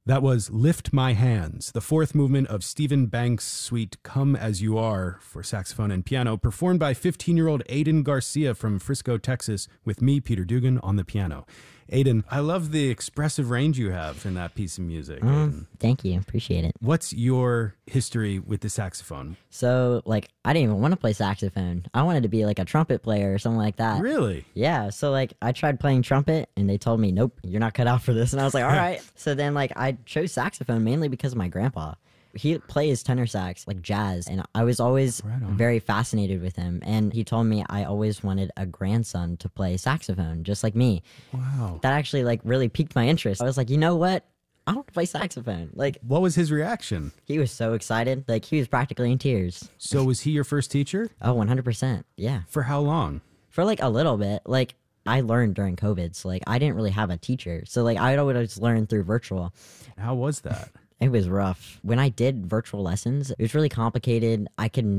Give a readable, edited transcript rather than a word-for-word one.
That was Lift My Hands, the fourth movement of Stephen Banks' suite Come As You Are for saxophone and piano, performed by 15-year-old Aiden Garcia from Frisco, Texas, with me, Peter Dugan, on the piano. Aiden, I love the expressive range you have in that piece of music. Thank you. Appreciate it. What's your history with the saxophone? So, I didn't even want to play saxophone. I wanted to be a trumpet player or something like that. Really? Yeah. So, I tried playing trumpet and they told me, nope, you're not cut out for this. And I was like, all right. So then, I chose saxophone mainly because of my grandpa. He plays tenor sax, jazz, and I was always very fascinated with him. And he told me I always wanted a grandson to play saxophone, just like me. Wow. That actually, really piqued my interest. I was like, you know what? I want to play saxophone. What was his reaction? He was so excited. He was practically in tears. So was he your first teacher? Oh, 100%. Yeah. For how long? For, a little bit. I learned during COVID, so, I didn't really have a teacher. So, I'd always learn through virtual. How was that? It was rough. When I did virtual lessons, it was really complicated. I could